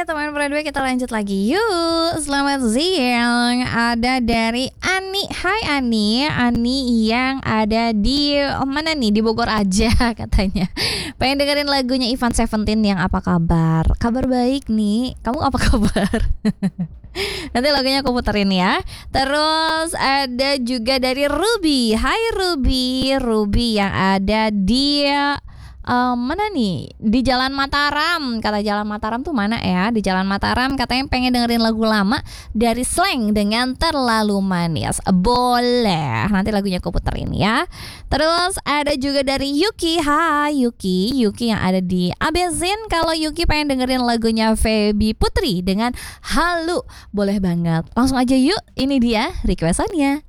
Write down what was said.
teman Broadway, kita lanjut lagi yuk. Selamat siang. Ada dari Ani. Hai Ani. Ani yang ada di mana nih? Di Bogor aja katanya. Pengen dengerin lagunya Ivan Seventeen yang Apa Kabar. Kabar baik nih. Kamu apa kabar? Nanti lagunya aku puterin ya. Terus ada juga dari Ruby. Hai Ruby. Ruby yang ada di mana nih? Di Jalan Mataram. Kata Jalan Mataram tuh mana ya? Di Jalan Mataram katanya pengen dengerin lagu lama dari Slank dengan Terlalu Manis. Boleh. Nanti lagunya aku puterin ya. Terus ada juga dari Yuki. Hai Yuki. Yuki yang ada di Abezin. Kalau Yuki pengen dengerin lagunya Feby Putri dengan Halu. Boleh banget. Langsung aja yuk. Ini dia requestannya.